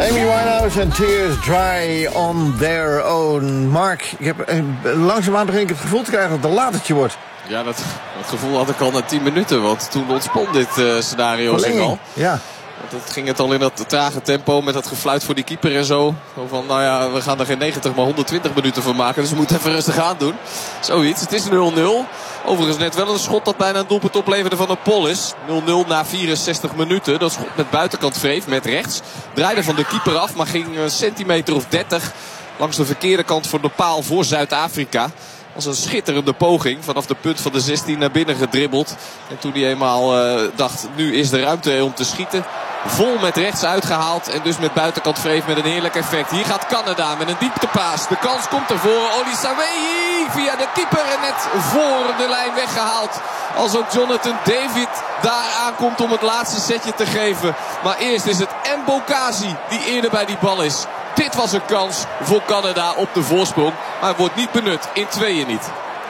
Amy Winehouse en Tears Dry on Their Own. Mark, ik heb langzaamaan begin ik het gevoel te krijgen dat het een latertje wordt. Ja, dat gevoel had ik al na 10 minuten. Want toen ontspon dit scenario zich al. Ja. Het ging het al in dat trage tempo met dat gefluit voor die keeper en zo. Zo van, nou ja, we gaan er geen 90, maar 120 minuten van maken. Dus we moeten even rustig aan doen. Zoiets. Het is 0-0. Overigens net wel een schot dat bijna een doelpunt opleverde van een Polis. 0-0 na 64 minuten. Dat schot met buitenkant Vreef, met rechts. Draaide van de keeper af, maar ging een centimeter of 30 langs de verkeerde kant van de paal voor Zuid-Afrika. Dat was een schitterende poging. Vanaf de punt van de 16 naar binnen gedribbeld. En toen hij eenmaal dacht, nu is de ruimte om te schieten. Vol met rechts uitgehaald. En dus met buitenkant Vreef met een heerlijk effect. Hier gaat Canada met een dieptepaas. De kans komt ervoor. Olisawei via de keeper. En net voor de lijn weggehaald. Als ook Jonathan David daar aankomt om het laatste setje te geven. Maar eerst is het Mbokazi die eerder bij die bal is. Dit was een kans voor Canada op de voorsprong. Maar wordt niet benut. In tweeën niet.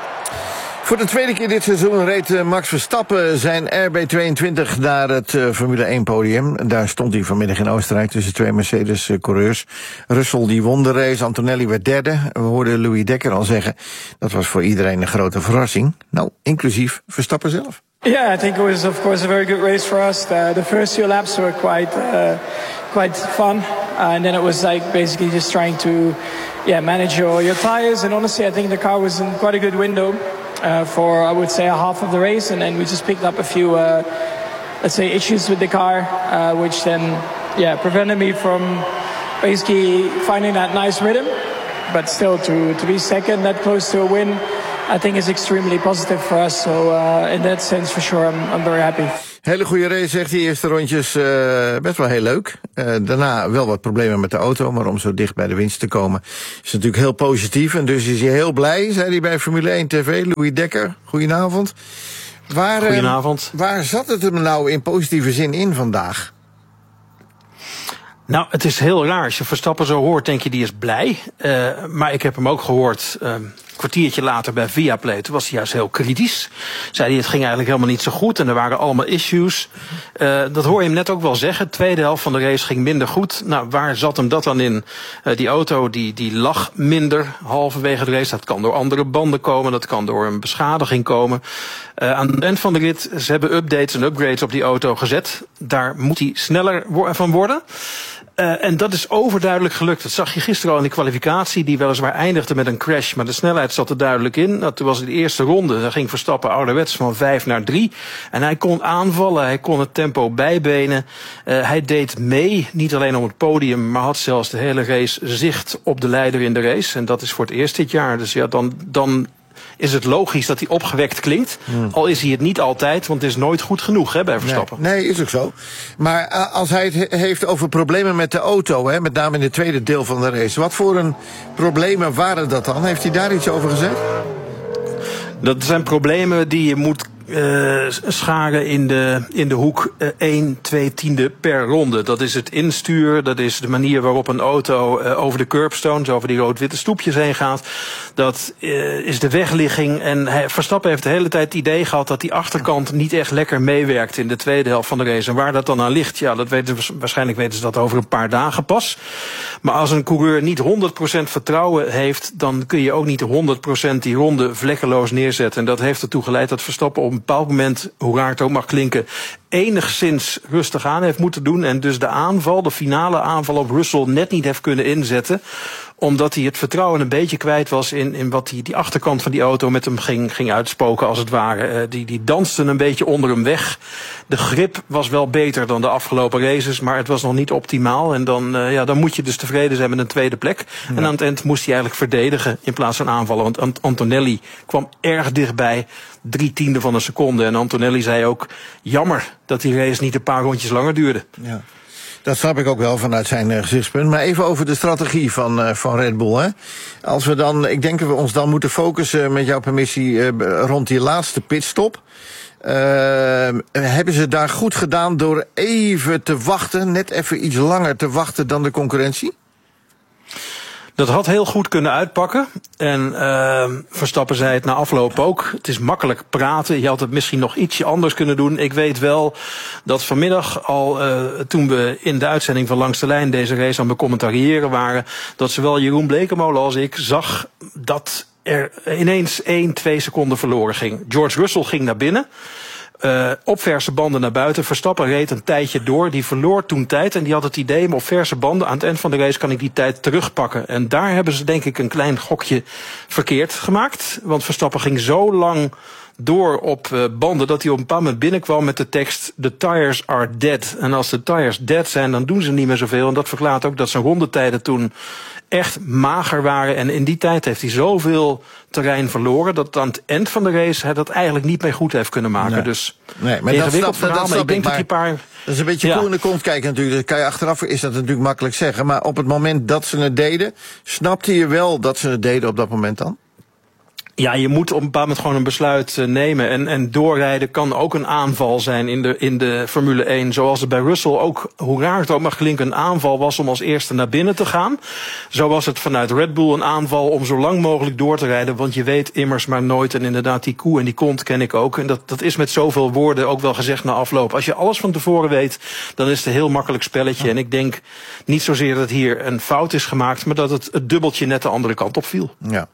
Voor de tweede keer dit seizoen reed Max Verstappen zijn RB22 naar het Formule 1 podium. Daar stond hij vanmiddag in Oostenrijk tussen twee Mercedes-coureurs. Russell die won de race, Antonelli werd derde. We hoorden Louis Dekker al zeggen, dat was voor iedereen een grote verrassing. Nou, inclusief Verstappen zelf. Yeah, I think it was of course a very good race for us. The first few laps were quite fun. And then it was like basically just trying to manage your tires. And honestly, I think the car was in quite a good window. For I would say a half of the race, and then we just picked up a few, let's say, issues with the car, which then, prevented me from basically finding that nice rhythm. But still, to be second, that close to a win, I think is extremely positive for us. So in that sense, for sure, I'm very happy. Hele goede race, zegt hij. Eerste rondjes best wel heel leuk. Daarna wel wat problemen met de auto, maar om zo dicht bij de winst te komen is natuurlijk heel positief. En dus is hij heel blij, zei hij bij Formule 1 TV. Louis Dekker, goedenavond. Goedenavond. Waar zat het hem nou in positieve zin in vandaag? Nou, het is heel raar. Als je Verstappen zo hoort, denk je die is blij. Maar ik heb hem ook gehoord een kwartiertje later bij Viaplay. Toen was hij juist heel kritisch. Zei hij, het ging eigenlijk helemaal niet zo goed en er waren allemaal issues. Dat hoor je hem net ook wel zeggen. De tweede helft van de race ging minder goed. Nou, waar zat hem dat dan in? Die auto die lag minder halverwege de race. Dat kan door andere banden komen. Dat kan door een beschadiging komen. Aan het eind van de rit, ze hebben updates en upgrades op die auto gezet. Daar moet hij sneller van worden. En dat is overduidelijk gelukt. Dat zag je gisteren al in de kwalificatie, die weliswaar eindigde met een crash, maar de snelheid zat er duidelijk in. Nou, toen was het de eerste ronde, daar ging Verstappen ouderwets van 5 naar 3. En hij kon aanvallen, hij kon het tempo bijbenen. Hij deed mee, niet alleen op het podium, maar had zelfs de hele race zicht op de leider in de race. En dat is voor het eerst dit jaar. Dus ja, dan is het logisch dat hij opgewekt klinkt. Al is hij het niet altijd, want het is nooit goed genoeg bij Verstappen. Nee, is ook zo. Maar als hij het heeft over problemen met de auto, met name in het tweede deel van de race. Wat voor een problemen waren dat dan? Heeft hij daar iets over gezegd? Dat zijn problemen die je moet scharen in de hoek 1/2 per ronde. Dat is het instuur, dat is de manier waarop een auto over de curbstones, over die rood-witte stoepjes heen gaat. Dat is de wegligging. En Verstappen heeft de hele tijd het idee gehad dat die achterkant niet echt lekker meewerkt in de tweede helft van de race. En waar dat dan aan ligt, ja, dat waarschijnlijk weten ze dat over een paar dagen pas. Maar als een coureur niet 100% vertrouwen heeft, dan kun je ook niet 100% die ronde vlekkeloos neerzetten. En dat heeft ertoe geleid dat Verstappen op een bepaald moment, hoe raar het ook mag klinken, enigszins rustig aan heeft moeten doen. En dus de finale aanval op Russell net niet heeft kunnen inzetten. Omdat hij het vertrouwen een beetje kwijt was in wat die achterkant van die auto met hem ging uitspoken als het ware. Die dansten een beetje onder hem weg. De grip was wel beter dan de afgelopen races, maar het was nog niet optimaal. En dan moet je dus tevreden zijn met een tweede plek. Ja. En aan het eind moest hij eigenlijk verdedigen in plaats van aanvallen. Want Antonelli kwam erg dichtbij, 0,3 van een seconde. En Antonelli zei ook, jammer dat die race niet een paar rondjes langer duurde. Ja. Dat snap ik ook wel vanuit zijn gezichtspunt. Maar even over de strategie van Red Bull. Hè. Als we dan, ik denk dat we ons dan moeten focussen, met jouw permissie, rond die laatste pitstop. Hebben ze daar goed gedaan door even te wachten, net even iets langer te wachten dan de concurrentie? Dat had heel goed kunnen uitpakken. En Verstappen zei het na afloop ook. Het is makkelijk praten. Je had het misschien nog ietsje anders kunnen doen. Ik weet wel dat vanmiddag al, toen we in de uitzending van Langs de Lijn deze race aan het becommentariëren waren, dat zowel Jeroen Blekemolen als ik zag dat er ineens 1-2 seconden verloren ging. George Russell ging naar binnen. Op verse banden naar buiten. Verstappen reed een tijdje door. Die verloor toen tijd. En die had het idee, maar op verse banden aan het eind van de race kan ik die tijd terugpakken. En daar hebben ze denk ik een klein gokje verkeerd gemaakt. Want Verstappen ging zo lang door op banden dat hij op een bepaald moment binnenkwam met de tekst "The tires are dead". En als de tires dead zijn, dan doen ze niet meer zoveel. En dat verklaart ook dat zijn rondetijden toen echt mager waren. En in die tijd heeft hij zoveel terrein verloren dat aan het eind van de race hij dat eigenlijk niet meer goed heeft kunnen maken. Nee. Dus nee, maar dat snap ik denk dat die paar. Dat is een beetje koe in de kont kijken natuurlijk. Dat kan je achteraf, is dat natuurlijk makkelijk zeggen. Maar op het moment dat ze het deden, snapte je wel dat ze het deden op dat moment dan? Ja, je moet op een bepaald moment gewoon een besluit nemen. En doorrijden kan ook een aanval zijn in de Formule 1. Zoals het bij Russell ook, hoe raar het ook mag klinken, een aanval was om als eerste naar binnen te gaan. Zo was het vanuit Red Bull een aanval om zo lang mogelijk door te rijden. Want je weet immers maar nooit. En inderdaad, die koe en die kont ken ik ook. En dat is met zoveel woorden ook wel gezegd na afloop. Als je alles van tevoren weet, dan is het een heel makkelijk spelletje. En ik denk niet zozeer dat hier een fout is gemaakt, maar dat het dubbeltje net de andere kant op viel. Ja.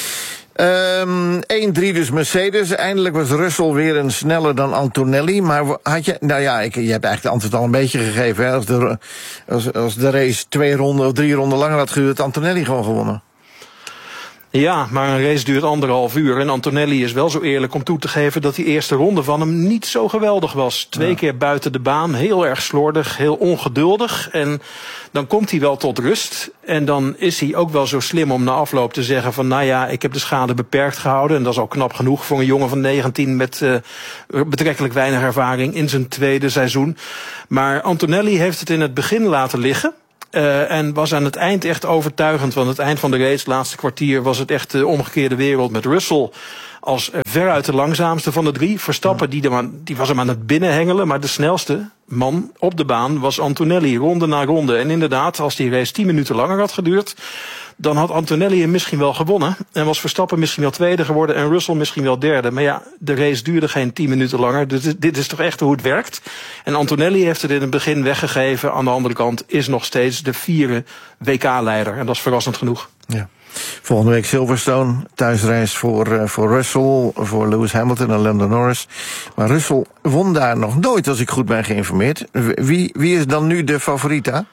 1-3 dus Mercedes. Eindelijk was Russell weer een sneller dan Antonelli. Maar had je, nou ja, je hebt eigenlijk de antwoord al een beetje gegeven. Hè? Als de race 2 ronden of 3 ronden langer had geduurd, had Antonelli gewoon gewonnen. Ja, maar een race duurt 1,5 uur. En Antonelli is wel zo eerlijk om toe te geven dat die eerste ronde van hem niet zo geweldig was. 2 keer buiten de baan, heel erg slordig, heel ongeduldig. En dan komt hij wel tot rust. En dan is hij ook wel zo slim om na afloop te zeggen van, nou ja, ik heb de schade beperkt gehouden. En dat is al knap genoeg voor een jongen van 19 met betrekkelijk weinig ervaring in zijn tweede seizoen. Maar Antonelli heeft het in het begin laten liggen. En was aan het eind echt overtuigend. Want aan het eind van de race, het laatste kwartier, was het echt de omgekeerde wereld met Russell als veruit de langzaamste van de 3. Verstappen, die was hem aan het binnenhengelen. Maar de snelste man op de baan was Antonelli, ronde na ronde. En inderdaad, als die race 10 minuten langer had geduurd, dan had Antonelli hem misschien wel gewonnen. En was Verstappen misschien wel tweede geworden en Russell misschien wel derde. Maar ja, de race duurde geen 10 minuten langer. Dus dit is toch echt hoe het werkt. En Antonelli heeft het in het begin weggegeven. Aan de andere kant is nog steeds de 4e WK-leider. En dat is verrassend genoeg. Ja. Volgende week Silverstone, thuisreis voor Russell, voor Lewis Hamilton en Lando Norris. Maar Russell won daar nog nooit, als ik goed ben geïnformeerd. Wie is dan nu de favoriet?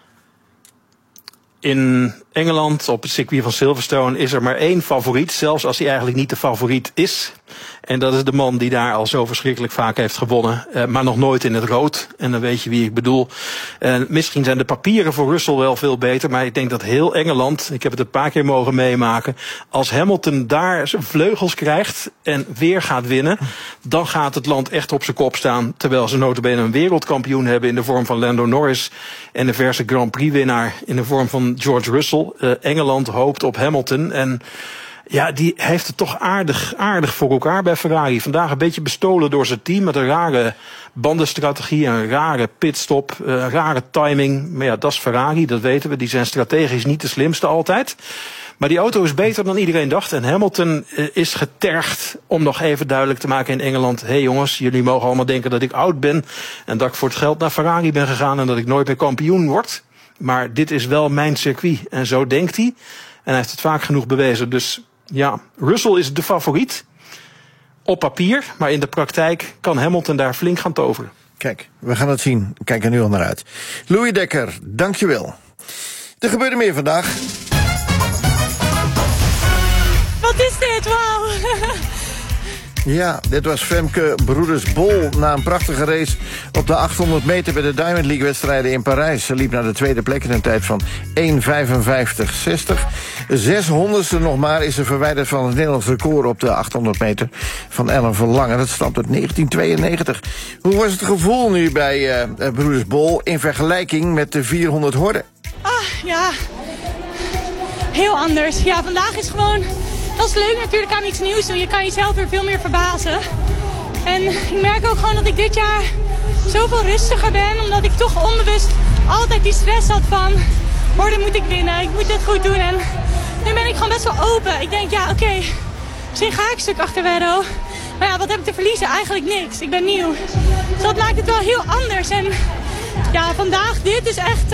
In Engeland, op het circuit van Silverstone, is er maar 1 favoriet, zelfs als hij eigenlijk niet de favoriet is. En dat is de man die daar al zo verschrikkelijk vaak heeft gewonnen, maar nog nooit in het rood. En dan weet je wie ik bedoel. Misschien zijn de papieren voor Russell wel veel beter, maar ik denk dat heel Engeland, ik heb het een paar keer mogen meemaken, als Hamilton daar zijn vleugels krijgt en weer gaat winnen, dan gaat het land echt op zijn kop staan. Terwijl ze nota bene een wereldkampioen hebben in de vorm van Lando Norris en een verse Grand Prix winnaar in de vorm van George Russell. Engeland hoopt op Hamilton en ja, die heeft het toch aardig voor elkaar bij Ferrari. Vandaag een beetje bestolen door zijn team met een rare bandenstrategie, een rare pitstop, een rare timing. Maar ja, dat is Ferrari, dat weten we. Die zijn strategisch niet de slimste altijd. Maar die auto is beter dan iedereen dacht. En Hamilton is getergd om nog even duidelijk te maken in Engeland: hey jongens, jullie mogen allemaal denken dat ik oud ben en dat ik voor het geld naar Ferrari ben gegaan en dat ik nooit meer kampioen word. Maar dit is wel mijn circuit. En zo denkt hij. En hij heeft het vaak genoeg bewezen. Dus ja, Russell is de favoriet. Op papier. Maar in de praktijk kan Hamilton daar flink gaan toveren. Kijk, we gaan het zien. We kijken er nu al naar uit. Louis Dekker, dankjewel. Er gebeurde meer vandaag. Wat is dit? Wauw. Ja, dit was Femke Broeders-Bol na een prachtige race op de 800 meter bij de Diamond League wedstrijden in Parijs. Ze liep naar de tweede plek in een tijd van 1:55:60. 600ste nog maar is ze verwijderd van het Nederlands record op de 800 meter van Ellen Verlangen. Dat stamt uit 1992. Hoe was het gevoel nu bij Broeders-Bol in vergelijking met de 400 horden? Ja, heel anders. Ja, vandaag is gewoon... Dat is leuk natuurlijk aan iets nieuws doen. Je kan jezelf weer veel meer verbazen. En ik merk ook gewoon dat ik dit jaar zoveel rustiger ben. Omdat ik toch onbewust altijd die stress had van... Horden moet ik winnen, ik moet dit goed doen. En nu ben ik gewoon best wel open. Ik denk, ja, oké, misschien ga ik een stuk achter Werro. Maar ja, wat heb ik te verliezen? Eigenlijk niks. Ik ben nieuw. Dus dat maakt het wel heel anders. En ja, vandaag dit is echt...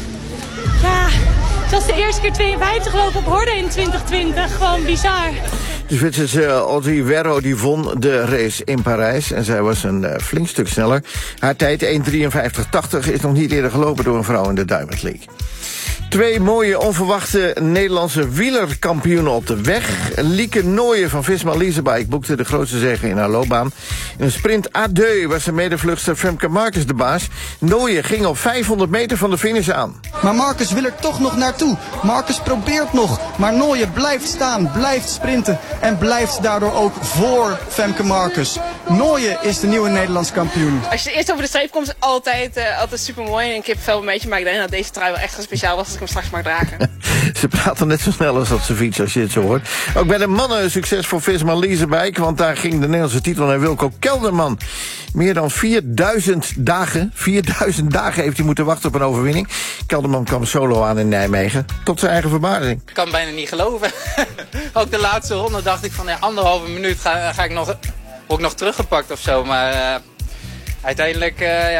het was de eerste keer 52 lopen op horde in 2020. Gewoon bizar. De Zwitserse Audrey Werro die won de race in Parijs. En zij was een flink stuk sneller. Haar tijd 1:53.80 is nog niet eerder gelopen door een vrouw in de Diamond League. 2 mooie onverwachte Nederlandse wielerkampioenen op de weg. Lieke Nooijen van Visma Leasebike boekte de grootste zege in haar loopbaan. In een sprint A2 was de medevluchtster Femke Marcus de baas. Nooijen ging op 500 meter van de finish aan. Maar Marcus wil er toch nog naartoe. Marcus probeert nog, maar Nooijen blijft staan, blijft sprinten en blijft daardoor ook voor Femke Marcus. Nooijen is de nieuwe Nederlands kampioen. Als je eerst over de streep komt, is het altijd super mooi en kippenvel een beetje. Maar ik denk dat deze trui wel echt speciaal was als ik hem straks mag dragen. Ze praten net zo snel als dat ze fietsen, als je het zo hoort. Ook bij de mannen succes voor Visma Leasebike, want daar ging de Nederlandse titel naar Wilco Kelderman. Meer dan 4000 dagen heeft hij moeten wachten op een overwinning. Kelderman kwam solo aan in Nijmegen, tot zijn eigen verbazing. Ik kan het bijna niet geloven. Ook de laatste ronde dacht ik van anderhalve minuut ga ik word ik nog teruggepakt of zo. Maar uiteindelijk,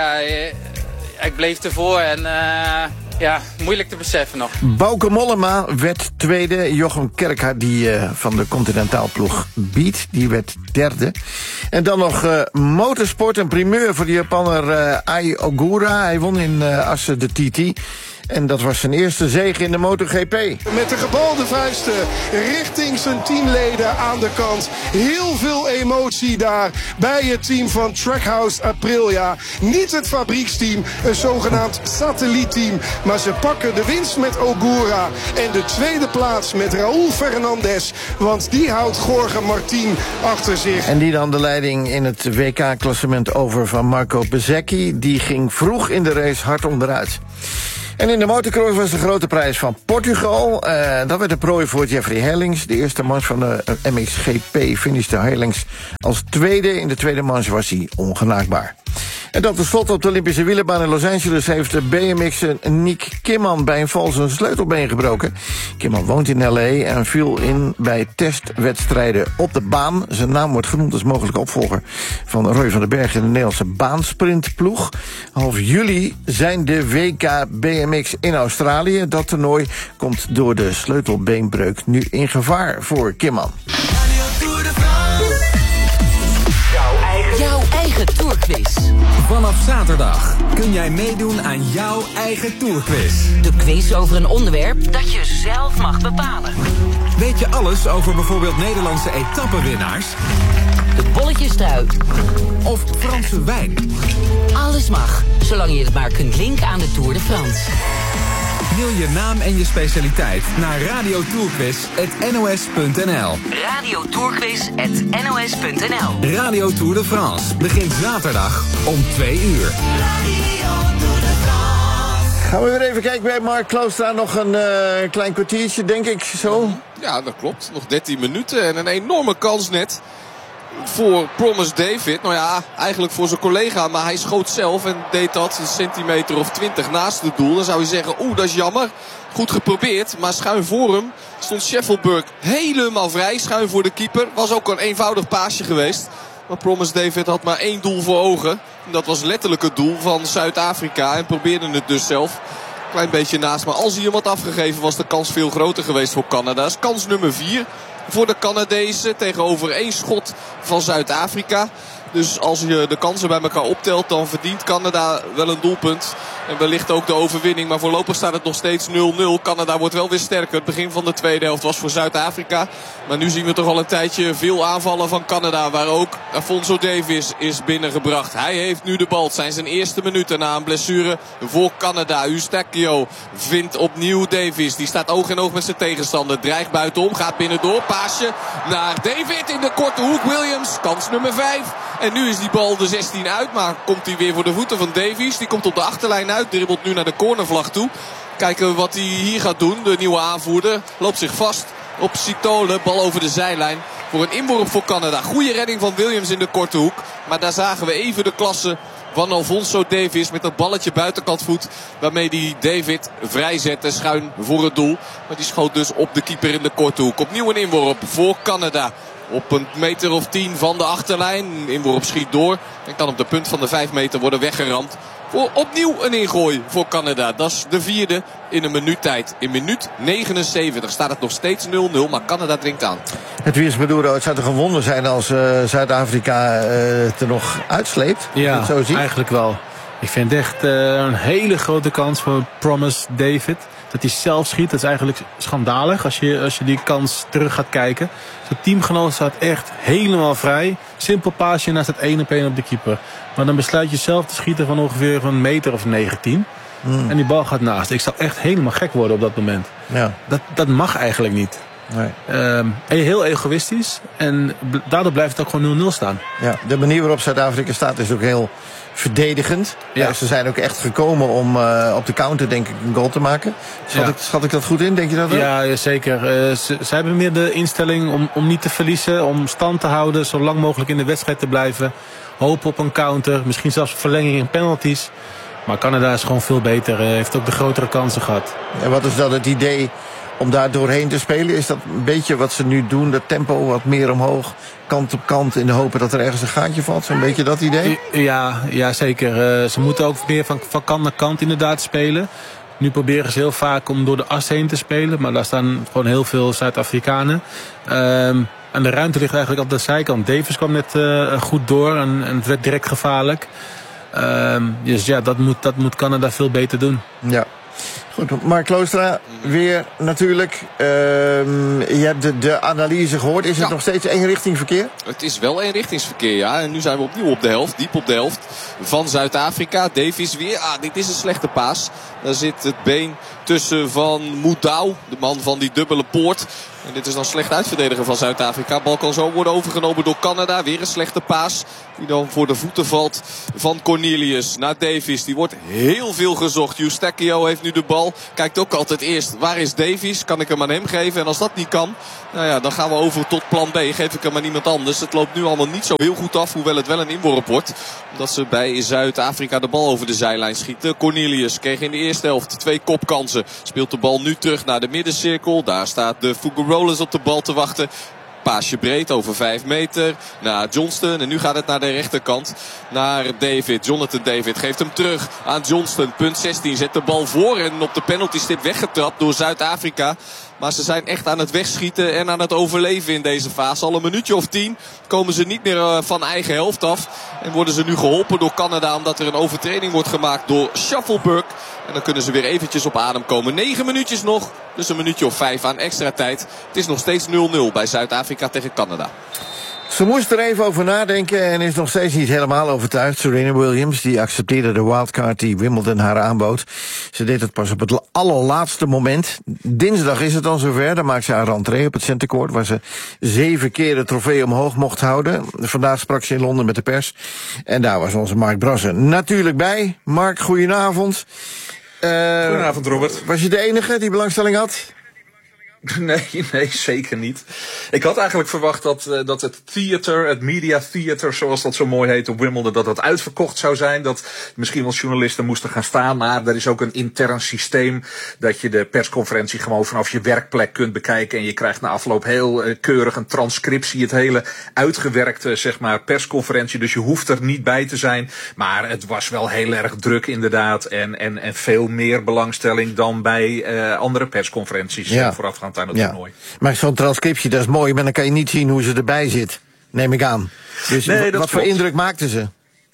ik bleef ervoor en... moeilijk te beseffen nog. Bouke Mollema werd tweede. Jochem Kerkhaar, die van de Continentaalploeg Beat, die werd derde. En dan nog motorsport, een primeur voor de Japanner Ai Ogura. Hij won in Assen de TT. En dat was zijn eerste zege in de MotoGP. Met de gebalde vuisten richting zijn teamleden aan de kant. Heel veel emotie daar bij het team van Trackhouse Aprilia. Niet het fabrieksteam, een zogenaamd satellietteam. Maar ze pakken de winst met Ogura. En de tweede plaats met Raúl Fernandez. Want die houdt Jorge Martin achter zich. En die dan de leiding in het WK-klassement over van Marco Bezzecchi. Die ging vroeg in de race hard onderuit. En in de motocross was de grote prijs van Portugal. Dat werd een prooi voor Jeffrey Herlings. De eerste manche van de MXGP finishte Herlings als tweede. In de tweede manche was hij ongenaakbaar. En dan tenslotte op de Olympische wielerbaan in Los Angeles heeft de BMX'er Nick Kimman bij een val zijn sleutelbeen gebroken. Kimman woont in L.A. en viel in bij testwedstrijden op de baan. Zijn naam wordt genoemd als mogelijke opvolger van Roy van den Berg in de Nederlandse baansprintploeg. Half juli zijn de WK BMX in Australië. Dat toernooi komt door de sleutelbeenbreuk nu in gevaar voor Kimman. Jouw eigen Tourquiz. Vanaf zaterdag kun jij meedoen aan jouw eigen Tourquiz. De quiz over een onderwerp dat je zelf mag bepalen. Weet je alles over bijvoorbeeld Nederlandse etappenwinnaars? De bolletjestrui. Of Franse wijn? Alles mag, zolang je het maar kunt linken aan de Tour de France. Mail je naam en je specialiteit naar radiotourquiz@nos.nl. radiotourquiz@nos.nl. Radio Tour de France begint zaterdag om 2 uur. Gaan we weer even kijken bij Mark Kloostra. Nog een klein kwartiertje, denk ik, zo. Ja, dat klopt. Nog 13 minuten en een enorme kans net voor Promise David. Nou ja, eigenlijk voor zijn collega, maar hij schoot zelf en deed dat een centimeter of 20 naast het doel. Dan zou je zeggen, dat is jammer. Goed geprobeerd, maar schuin voor hem stond Scheffelberg helemaal vrij. Schuin voor de keeper. Was ook een eenvoudig paasje geweest. Maar Promise David had maar 1 doel voor ogen. En dat was letterlijk het doel van Zuid-Afrika. En probeerde het dus zelf. Klein beetje naast. Maar als hij hem had afgegeven was de kans veel groter geweest voor Canada. Dat is kans nummer 4 voor de Canadezen. Tegenover 1 schot van Zuid-Afrika. Dus als je de kansen bij elkaar optelt, dan verdient Canada wel een doelpunt. En wellicht ook de overwinning. Maar voorlopig staat het nog steeds 0-0. Canada wordt wel weer sterker. Het begin van de tweede helft was voor Zuid-Afrika. Maar nu zien we toch al een tijdje veel aanvallen van Canada. Waar ook Alfonso Davies is binnengebracht. Hij heeft nu de bal. Het zijn zijn eerste minuten na een blessure voor Canada. Eustachio vindt opnieuw Davies. Die staat oog in oog met zijn tegenstander. Dreigt buitenom. Gaat binnendoor. Paasje naar David in de korte hoek. Williams. Kans nummer 5. En nu is die bal de 16 uit. Maar komt hij weer voor de voeten van Davies. Die komt op de achterlijn uit. Dribbelt nu naar de cornervlag toe. Kijken wat hij hier gaat doen. De nieuwe aanvoerder loopt zich vast op Sitole. Bal over de zijlijn. Voor een inworp voor Canada. Goede redding van Williams in de korte hoek. Maar daar zagen we even de klasse Juan Alfonso Davies met dat balletje buitenkant voet. Waarmee die David vrij zette schuin voor het doel. Maar die schoot dus op de keeper in de korte hoek. Opnieuw een inworp voor Canada. Op een meter of 10 van de achterlijn. Inworp schiet door. En kan op de punt van de 5 meter worden weggeramd. Voor opnieuw een ingooi voor Canada. Dat is de 4e in een minuut tijd. In minuut 79 staat het nog steeds 0-0. Maar Canada dringt aan. Het Maduro, het zou toch een wonder zijn als Zuid-Afrika het er nog uitsleept? Ja, zo ziet? Eigenlijk wel. Ik vind het echt een hele grote kans voor Promise David. Dat hij zelf schiet, dat is eigenlijk schandalig als je die kans terug gaat kijken. Zijn teamgenoot staat echt helemaal vrij. Simpel paasje naast het 1 op 1 op de keeper. Maar dan besluit je zelf te schieten van ongeveer een meter of 19. En die bal gaat naast. Ik zou echt helemaal gek worden op dat moment. Ja. Dat mag eigenlijk niet. Nee. En heel egoïstisch. En daardoor blijft het ook gewoon 0-0 staan. Ja, de manier waarop Zuid-Afrika staat is ook heel verdedigend. Ja. Ze zijn ook echt gekomen om op de counter denk ik een goal te maken. Schat ik dat goed in? Denk je dat ook? Ja, zeker. Ze hebben meer de instelling om niet te verliezen. Om stand te houden. Zo lang mogelijk in de wedstrijd te blijven. Hopen op een counter. Misschien zelfs verlenging en penalties. Maar Canada is gewoon veel beter. Heeft ook de grotere kansen gehad. En wat is dan het idee om daar doorheen te spelen? Is dat een beetje wat ze nu doen? Dat tempo wat meer omhoog, kant op kant, in de hoop dat er ergens een gaatje valt? Zo'n beetje dat idee? Ja, zeker. Ze moeten ook meer van kant naar kant inderdaad spelen. Nu proberen ze heel vaak om door de as heen te spelen. Maar daar staan gewoon heel veel Zuid-Afrikanen. En de ruimte ligt eigenlijk op de zijkant. Davis kwam net goed door en het werd direct gevaarlijk. Dus ja, dat moet Canada veel beter doen. Ja. Goed, Mark Kloostra, weer natuurlijk. Je hebt de analyse gehoord. Is het nog steeds eenrichtingverkeer? Het is wel eenrichtingsverkeer, ja. En nu zijn we opnieuw op de helft, diep op de helft van Zuid-Afrika. Davies weer. Dit is een slechte paas. Daar zit het been tussen van Moudau, de man van die dubbele poort. En dit is dan slecht uitverdedigen van Zuid-Afrika. Bal kan zo worden overgenomen door Canada. Weer een slechte paas. Die dan voor de voeten valt van Cornelius naar Davies. Die wordt heel veel gezocht. Eustachio heeft nu de bal. Kijkt ook altijd eerst. Waar is Davies? Kan ik hem aan hem geven? En als dat niet kan, nou ja, dan gaan we over tot plan B. Geef ik hem aan iemand anders. Het loopt nu allemaal niet zo heel goed af. Hoewel het wel een inworp wordt. Omdat ze bij Zuid-Afrika de bal over de zijlijn schieten. Cornelius kreeg in de eerste helft 2 kopkansen. Speelt de bal nu terug naar de middencirkel. Daar staat de Fugarolles op de bal te wachten. Paasje breed over 5 meter naar Johnston. En nu gaat het naar de rechterkant. Naar David. Jonathan David geeft hem terug aan Johnston. Punt 16 zet de bal voor. En op de penaltystip weggetrapt door Zuid-Afrika. Maar ze zijn echt aan het wegschieten en aan het overleven in deze fase. Al een minuutje of 10 komen ze niet meer van eigen helft af. En worden ze nu geholpen door Canada omdat er een overtreding wordt gemaakt door Shuffleberg. En dan kunnen ze weer eventjes op adem komen. 9 minuutjes nog, dus een minuutje of 5 aan extra tijd. Het is nog steeds 0-0 bij Zuid-Afrika tegen Canada. Ze moest er even over nadenken en is nog steeds niet helemaal overtuigd. Serena Williams, die accepteerde de wildcard die Wimbledon haar aanbood. Ze deed het pas op het allerlaatste moment. Dinsdag is het dan zover. Dan maakt ze haar rentree op het centercourt, waar ze 7 keer de trofee omhoog mocht houden. Vandaag sprak ze in Londen met de pers. En daar was onze Mark Brassen natuurlijk bij. Mark, goedenavond. Goedenavond, Robert. Was je de enige die belangstelling had? Nee, zeker niet. Ik had eigenlijk verwacht dat het theater, het media theater, zoals dat zo mooi heet op Wimbledon, dat dat uitverkocht zou zijn. Dat misschien wel journalisten moesten gaan staan. Maar er is ook een intern systeem dat je de persconferentie gewoon vanaf je werkplek kunt bekijken. En je krijgt na afloop heel keurig een transcriptie, het hele uitgewerkte persconferentie. Dus je hoeft er niet bij te zijn. Maar het was wel heel erg druk inderdaad. En veel meer belangstelling dan bij andere persconferenties voorafgaand aan het toernooi. Maar zo'n transcriptie, dat is mooi, maar dan kan je niet zien hoe ze erbij zit, neem ik aan. Dus nee, wat voor indruk maakte ze?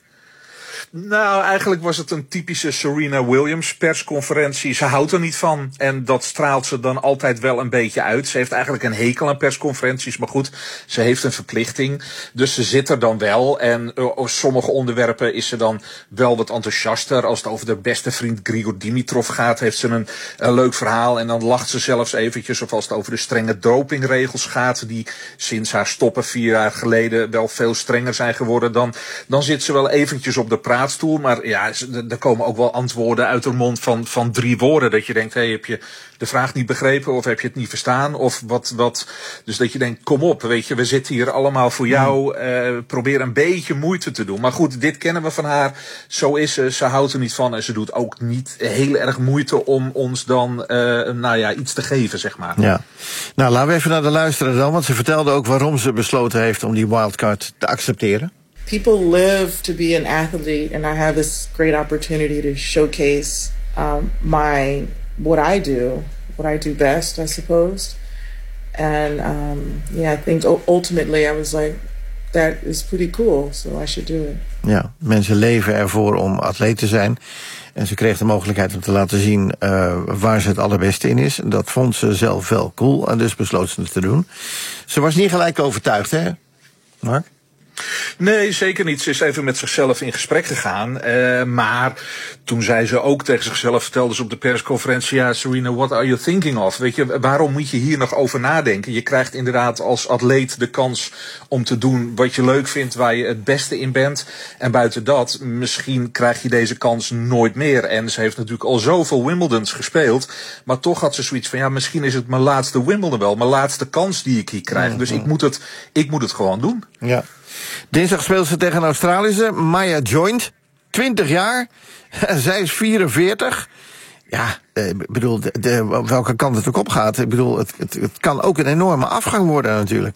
Nou, eigenlijk was het een typische Serena Williams persconferentie. Ze houdt er niet van en dat straalt ze dan altijd wel een beetje uit. Ze heeft eigenlijk een hekel aan persconferenties, maar goed, ze heeft een verplichting. Dus ze zit er dan wel en op sommige onderwerpen is ze dan wel wat enthousiaster. Als het over de beste vriend Grigor Dimitrov gaat, heeft ze een leuk verhaal en dan lacht ze zelfs eventjes. Of als het over de strenge dopingregels gaat, die sinds haar stoppen 4 jaar geleden wel veel strenger zijn geworden, dan zit ze wel eventjes op de praat. praatstoel. Maar ja, er komen ook wel antwoorden uit de mond van 3 woorden. Dat je denkt, heb je de vraag niet begrepen of heb je het niet verstaan? Of wat. Dus dat je denkt, kom op, weet je, we zitten hier allemaal voor jou. Probeer een beetje moeite te doen. Maar goed, dit kennen we van haar. Zo is ze. Ze houdt er niet van. En ze doet ook niet heel erg moeite om ons dan iets te geven, zeg maar. Ja. Nou, laten we even naar de luisteren dan. Want ze vertelde ook waarom ze besloten heeft om die wildcard te accepteren. People live to be an athlete, and I have this great opportunity to showcase what I do best, I suppose. And I think ultimately I was like, that is pretty cool, so I should do it. Ja, mensen leven ervoor om atleet te zijn. En ze kreeg de mogelijkheid om te laten zien waar ze het allerbeste in is. En dat vond ze zelf wel cool, en dus besloot ze het te doen. Ze was niet gelijk overtuigd, hè, Mark? Nee, zeker niet. Ze is even met zichzelf in gesprek gegaan. Maar toen zei ze ook tegen zichzelf, vertelde ze op de persconferentie, ja, Serena, what are you thinking of? Weet je, waarom moet je hier nog over nadenken? Je krijgt inderdaad als atleet de kans om te doen wat je leuk vindt, waar je het beste in bent. En buiten dat, misschien krijg je deze kans nooit meer. En ze heeft natuurlijk al zoveel Wimbledons gespeeld. Maar toch had ze zoiets van, ja, misschien is het mijn laatste Wimbledon wel. Mijn laatste kans die ik hier krijg. Dus ik moet het gewoon doen. Ja. Dinsdag speelt ze tegen een Australische, Maya Joint, 20 jaar. Zij is 44. Ja, ik bedoel, welke kant het ook op gaat. Ik bedoel, het kan ook een enorme afgang worden natuurlijk.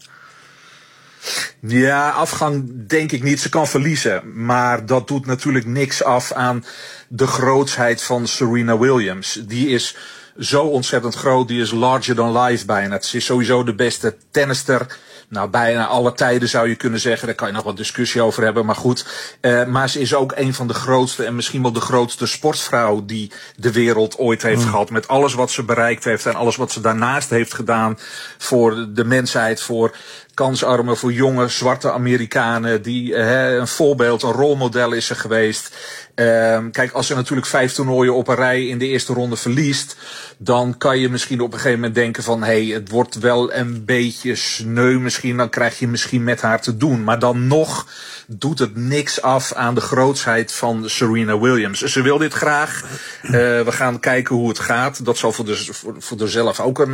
Ja, afgang denk ik niet. Ze kan verliezen. Maar dat doet natuurlijk niks af aan de grootsheid van Serena Williams. Die is zo ontzettend groot. Die is larger than life bijna. Ze is sowieso de beste tennister. Nou, bijna alle tijden zou je kunnen zeggen. Daar kan je nog wat discussie over hebben, maar goed. Maar ze is ook een van de grootste en misschien wel de grootste sportvrouw die de wereld ooit heeft gehad. Met alles wat ze bereikt heeft en alles wat ze daarnaast heeft gedaan voor de mensheid, voor kansarmen, voor jonge zwarte Amerikanen. Die een voorbeeld, een rolmodel is ze geweest. Kijk, als ze natuurlijk 5 toernooien op een rij in de eerste ronde verliest, dan kan je misschien op een gegeven moment denken van, het wordt wel een beetje sneu misschien, dan krijg je misschien met haar te doen. Maar dan nog doet het niks af aan de grootsheid van Serena Williams. Ze wil dit graag. We gaan kijken hoe het gaat. Dat zal voor haarzelf ook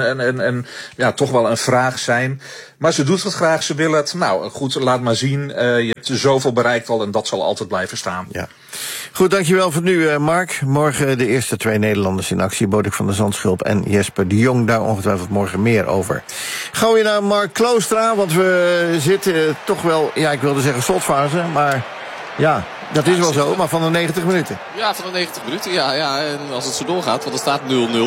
toch wel een vraag zijn. Maar ze doet het graag, ze wil het. Nou, goed, laat maar zien. Je hebt zoveel bereikt al en dat zal altijd blijven staan. Ja. Goed, dankjewel voor nu, Mark. Morgen de eerste 2 Nederlanders in actie. Bodek van der Zandschulp en Jesper de Jong. Daar ongetwijfeld morgen meer over. Gaan we naar Mark Kloostra, want we zitten toch wel, ik wilde zeggen slotfase, maar ja, dat is wel zo, maar van de 90 minuten. Ja, van de 90 minuten, ja. En als het zo doorgaat, want er staat 0-0.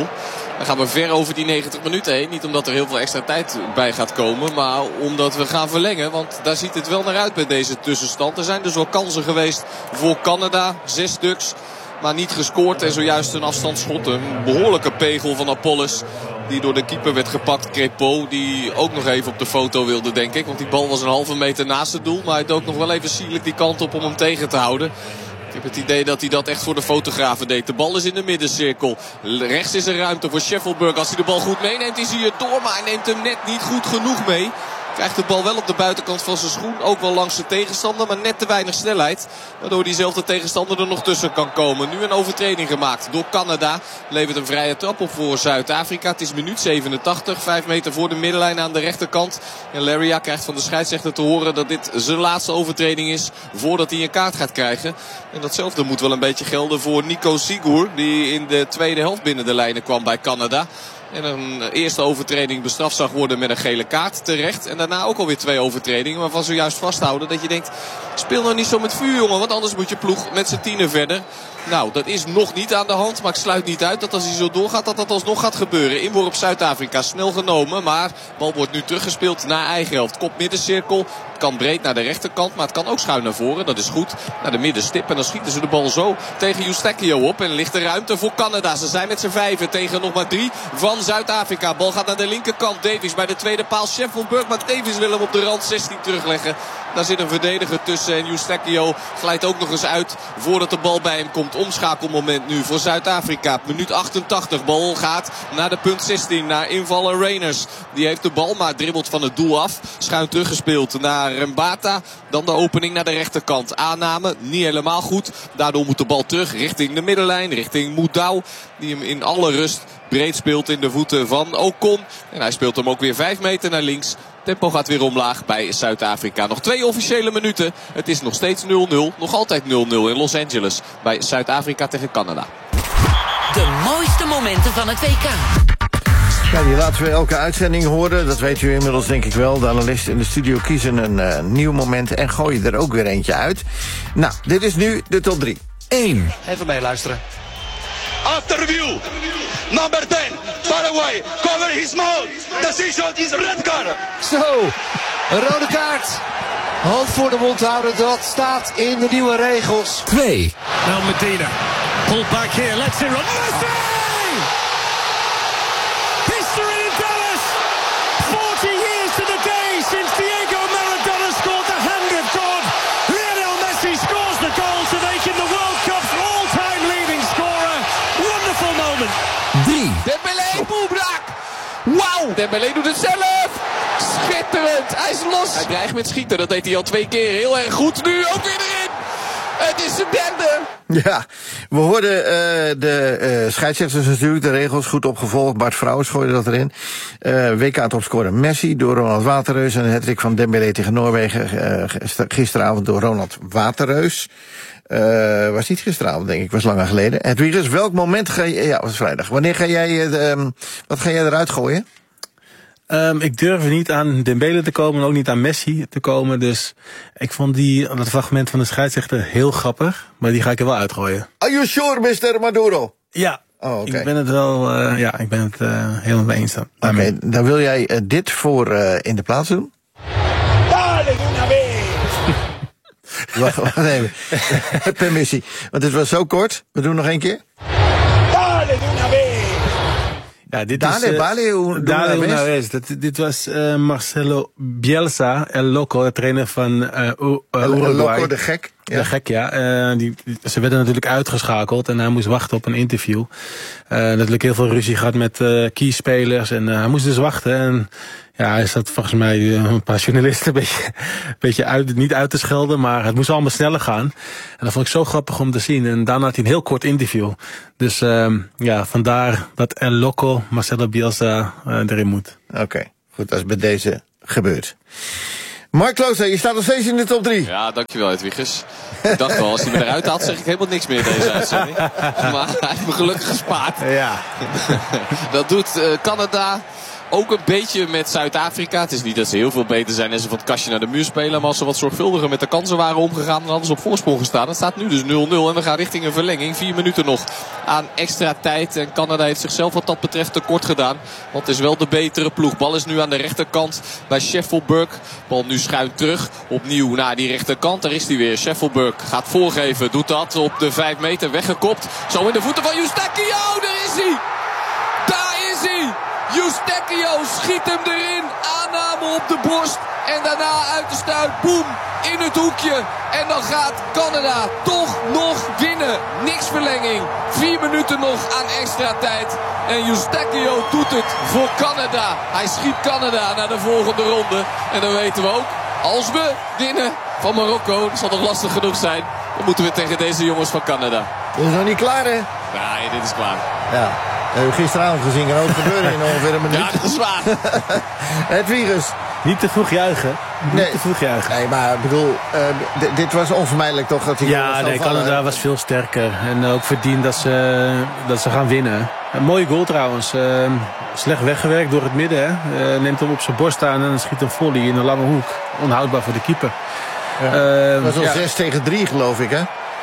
Dan gaan we ver over die 90 minuten heen. Niet omdat er heel veel extra tijd bij gaat komen, maar omdat we gaan verlengen. Want daar ziet het wel naar uit bij deze tussenstand. Er zijn dus wel kansen geweest voor Canada, 6 stuks. Maar niet gescoord en zojuist een afstandsschot. Een behoorlijke pegel van Apollos. Die door de keeper werd gepakt. Crépeau, die ook nog even op de foto wilde, denk ik. Want die bal was een halve meter naast het doel. Maar hij dook nog wel even sierlijk die kant op om hem tegen te houden. Ik heb het idee dat hij dat echt voor de fotografen deed. De bal is in de middencirkel. Rechts is er ruimte voor Sheffield. Als hij de bal goed meeneemt, is hij er door. Maar hij neemt hem net niet goed genoeg mee. Krijgt de bal wel op de buitenkant van zijn schoen. Ook wel langs de tegenstander, maar net te weinig snelheid. Waardoor diezelfde tegenstander er nog tussen kan komen. Nu een overtreding gemaakt door Canada. Levert een vrije trap op voor Zuid-Afrika. Het is minuut 87. 5 meter voor de middenlijn aan de rechterkant. En Laria krijgt van de scheidsrechter te horen dat dit zijn laatste overtreding is voordat hij een kaart gaat krijgen. En datzelfde moet wel een beetje gelden voor Nico Sigur. Die in de tweede helft binnen de lijnen kwam bij Canada. En een eerste overtreding bestraft zag worden met een gele kaart terecht. En daarna ook alweer 2 overtredingen. Waarvan zojuist vasthouden dat je denkt, speel nou niet zo met vuur, jongen. Want anders moet je ploeg met z'n 10 verder. Nou, dat is nog niet aan de hand. Maar ik sluit niet uit dat als hij zo doorgaat, dat alsnog gaat gebeuren. Inworp Zuid-Afrika, snel genomen. Maar de bal wordt nu teruggespeeld naar eigen helft. Kop middencirkel. Het kan breed naar de rechterkant, maar het kan ook schuin naar voren. Dat is goed. Naar de middenstip. En dan schieten ze de bal zo tegen Eustachio op. En ligt er ruimte voor Canada. Ze zijn met z'n 5 tegen nog maar 3 van Zuid-Afrika. Bal gaat naar de linkerkant. Davies bij de tweede paal. Sheffield. Maar Davies wil hem op de rand 16 terugleggen. Daar zit een verdediger tussen. En Eustachio glijdt ook nog eens uit voordat de bal bij hem komt. Het omschakelmoment nu voor Zuid-Afrika. Minuut 88. Bal gaat naar de punt 16. Naar invaller Reiners. Die heeft de bal, maar dribbelt van het doel af. Schuin teruggespeeld naar Mbata. Dan de opening naar de rechterkant. Aanname, niet helemaal goed. Daardoor moet de bal terug richting de middenlijn. Richting Moudou. Die hem in alle rust breed speelt in de voeten van Ocon. En hij speelt hem ook weer 5 meter naar links. Tempo gaat weer omlaag bij Zuid-Afrika. Nog 2 officiële minuten. Het is nog steeds 0-0. Nog altijd 0-0 in Los Angeles. Bij Zuid-Afrika tegen Canada. De mooiste momenten van het WK. Ja, die laten we elke uitzending horen. Dat weet u inmiddels denk ik wel. De analisten in de studio kiezen een nieuw moment en gooien er ook weer eentje uit. Nou, dit is nu de top 3. 1. Even meeluisteren. After review, number 10, Paraguay, cover his mouth. Decision is red card. Zo, een rode kaart. Hand voor de mond houden, dat staat in de nieuwe regels. 2. Now Medina, pull back here, let's hear it. Messi! History in Dallas. 40 years to the day since Diego Maradona scored the hand of God. Lionel Messi scores the goal to make him the World Cup's all-time leading scorer. Wonderful moment. 3. Dembélé, boelbraak. Wauw, Dembélé doet het zelf. Schitterend, hij is los. Hij dreigt met schieten, dat deed hij al 2 keer heel erg goed. Nu ook weer erin. Het is de derde. Ja, we hoorden de scheidsrechters natuurlijk, de regels goed opgevolgd. Bart Vrouwens gooide dat erin. WK-topscorer Messi door Ronald Waterreus. En een hattrick van Dembélé tegen Noorwegen gisteravond door Ronald Waterreus. Was niet gisteravond, denk ik, was langer geleden. Hedwiges, welk moment ga je... Ja, was vrijdag. Wanneer ga jij... wat ga jij eruit gooien? Ik durf niet aan Dembele te komen en ook niet aan Messi te komen. Dus ik vond dat fragment van de scheidsrechter heel grappig. Maar die ga ik er wel uitgooien. Are you sure, Mr. Maduro? Ja. Oh, okay. Ik ben het wel... ik ben het helemaal mee eens. Oké, dan wil jij dit voor in de plaats doen. Wacht even. Permissie. Want het was zo kort. We doen nog 1 keer. Ja, dit is dit was Marcelo Bielsa, El Loco, de trainer van Uruguay. El Loco, de gek. Ja. De gek, ja. Ze werden natuurlijk uitgeschakeld en hij moest wachten op een interview. Natuurlijk heel veel ruzie gehad met keyspelers en hij moest dus wachten. En ja, hij zat volgens mij een paar journalisten een beetje niet uit te schelden, maar het moest allemaal sneller gaan. En dat vond ik zo grappig om te zien. En daarna had hij een heel kort interview. Dus vandaar dat El Loco, Marcelo Bielsa erin moet. Oké, goed, dat is bij deze gebeurd. Mark Klooster, je staat nog steeds in de top 3. Ja, dankjewel Hedwiges. Ik dacht wel, als hij me eruit haalt, zeg ik helemaal niks meer in deze uitzending. Maar hij heeft me gelukkig gespaard. Ja. Dat doet Canada ook een beetje met Zuid-Afrika. Het is niet dat ze heel veel beter zijn en ze van het kastje naar de muur spelen. Maar als ze wat zorgvuldiger met de kansen waren omgegaan, dan hadden ze op voorsprong gestaan. Het staat nu dus 0-0 en we gaan richting een verlenging. 4 minuten nog aan extra tijd. En Canada heeft zichzelf wat dat betreft tekort gedaan. Want het is wel de betere ploeg. Bal is nu aan de rechterkant bij Sheffield. Bal nu schuin terug. Opnieuw naar die rechterkant. Daar is hij weer. Sheffield gaat voorgeven. Doet dat op de 5 meter. Weggekopt. Zo in de voeten van Eustáquio. Daar is hij. Daar is hij. Eustáquio schiet hem erin. Aanname op de borst. En daarna uit de stuit. Boem. In het hoekje. En dan gaat Canada toch nog winnen. Niks verlenging. 4 minuten nog aan extra tijd. En Eustáquio doet het voor Canada. Hij schiet Canada naar de volgende ronde. En dan weten we ook, als we winnen van Marokko, dat zal toch lastig genoeg zijn, dan moeten we tegen deze jongens van Canada. Dit is nog niet klaar, hè? Nee, dit is klaar. Ja. Gisteravond gezien kan ook gebeuren in ongeveer een minuut. Ja, dat is waar. Het virus. Niet te vroeg juigen. Niet te vroeg juichen. Nee, maar ik bedoel, dit was onvermijdelijk toch? Dat Canada was veel sterker. En ook verdiend dat ze gaan winnen. Een mooie goal trouwens. Slecht weggewerkt door het midden. Hè. Neemt hem op zijn borst aan en dan schiet een volley in een lange hoek. Onhoudbaar voor de keeper. Het was al 6-3 geloof ik, hè?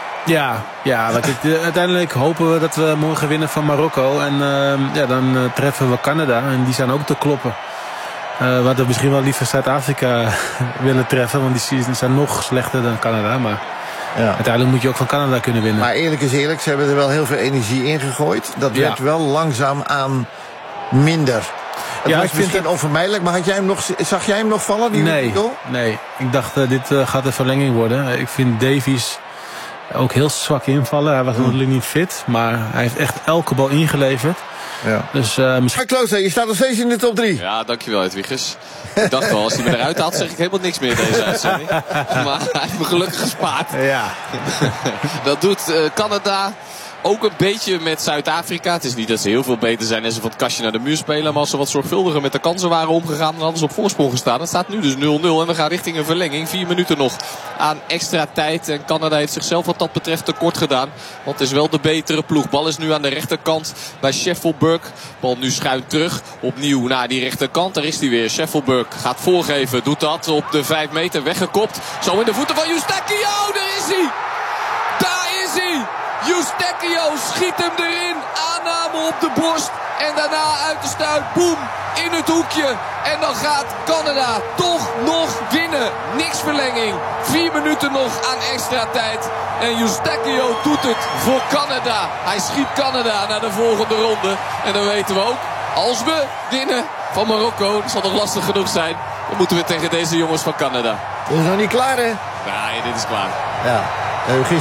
Ja, uiteindelijk hopen we dat we morgen winnen van Marokko. En dan treffen we Canada. En die zijn ook te kloppen. We hadden misschien wel liever Zuid-Afrika willen treffen. Want die zijn nog slechter dan Canada. Maar uiteindelijk moet je ook van Canada kunnen winnen. Maar eerlijk is eerlijk, ze hebben er wel heel veel energie in gegooid. Dat werd wel langzaam aan minder. Het was misschien onvermijdelijk, maar zag jij hem nog vallen? Nee. Ik dacht dit gaat een verlenging worden. Ik vind Davies Ook heel zwak invallen. Hij was natuurlijk niet fit. Maar hij heeft echt elke bal ingeleverd. Ja. Dus misschien... Klooster, je staat nog steeds in de top 3. Ja, dankjewel Hedwiges. Ik dacht al, als hij me eruit haalt, zeg ik helemaal niks meer in deze uitzending. Maar hij heeft me gelukkig gespaard. Ja. Dat doet Canada ook een beetje met Zuid-Afrika. Het is niet dat ze heel veel beter zijn en ze van het kastje naar de muur spelen. Maar als ze wat zorgvuldiger met de kansen waren omgegaan, dan hadden ze op voorsprong gestaan. Het staat nu dus 0-0 en we gaan richting een verlenging. 4 minuten nog aan extra tijd. En Canada heeft zichzelf wat dat betreft tekort gedaan. Want het is wel de betere ploeg. Bal is nu aan de rechterkant bij Sheffield-Burg. Bal nu schuin terug. Opnieuw naar die rechterkant. Daar is hij weer. Sheffield-Burg gaat voorgeven. Doet dat op de 5 meter. Weggekopt. Zo in de voeten van Eustáquio. Daar is hij. Daar is hij. Eustáquio schiet hem erin. Aanname op de borst. En daarna uit de stuit. Boem. In het hoekje. En dan gaat Canada toch nog winnen. Niks verlenging. 4 minuten nog aan extra tijd. En Eustáquio doet het voor Canada. Hij schiet Canada naar de volgende ronde. En dan weten we ook, als we winnen van Marokko, dat zal nog lastig genoeg zijn, dan moeten we tegen deze jongens van Canada. Dat is nog niet klaar, hè? Nee, dit is klaar. Ja.